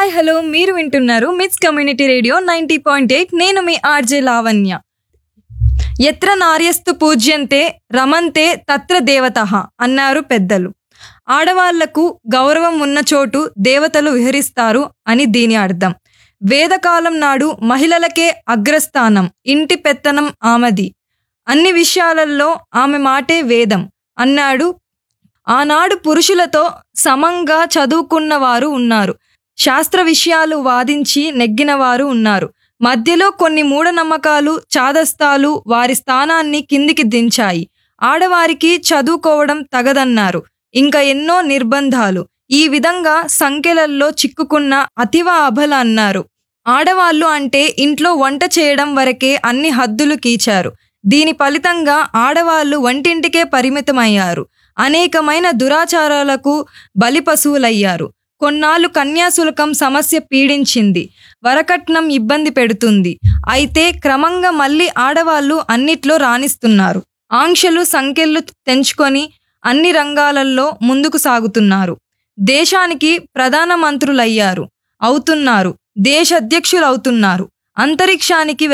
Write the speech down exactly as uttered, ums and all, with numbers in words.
Hi hello మీరు వింటున్నారు మిట్స్ community radio ninety point eight. నేను మీ ఆర్జే లావణ్య. ఎత్ర నార్యస్తు పూజ్యంతే రమంతే తత్ర దేవతః అన్నారు పెద్దలు. ఆడవాళ్లకు గౌరవం ఉన్న చోటు దేవతలు విహరిస్తారు అని దీని అర్థం. వేదకాలం నాడు మహిళలకే అగ్రస్థానం, ఇంటి పెత్తనం ఆమెది, అన్ని విషయాలలో ఆమె మాటే వేదం అన్నాడు. ఆనాడు పురుషులతో సమంగా చదువుకున్న వారు ఉన్నారు, శాస్త్ర విషయాలు వాదించి నెగ్గినవారు ఉన్నారు. మధ్యలో కొన్ని మూఢనమ్మకాలు, చాదస్తాలు వారి స్థానాన్ని కిందికి దించాయి. ఆడవారికి చదువుకోవడం తగదన్నారు. ఇంకా ఎన్నో నిర్బంధాలు. ఈ విధంగా సంఖ్యలల్లో చిక్కుకున్న అతివ అబల అన్నారు. ఆడవాళ్ళు అంటే ఇంట్లో వంట చేయడం వరకే అన్ని హద్దులు కీచారు. దీని ఫలితంగా ఆడవాళ్లు వంటింటికే పరిమితమయ్యారు. అనేకమైన దురాచారాలకు బలిపశువులయ్యారు. కొన్నాళ్ళు కన్యాశుల్కం సమస్య పీడించింది, వరకట్నం ఇబ్బంది పెడుతుంది. అయితే క్రమంగా మళ్ళీ ఆడవాళ్లు అన్నిట్లో రాణిస్తున్నారు. ఆంక్షలు సంఖ్యలు తెంచుకొని అన్ని రంగాలలో ముందుకు సాగుతున్నారు. దేశానికి ప్రధానమంత్రులయ్యారు, అవుతున్నారు, దేశాధ్యక్షులవుతున్నారు, అంతరిక్షానికి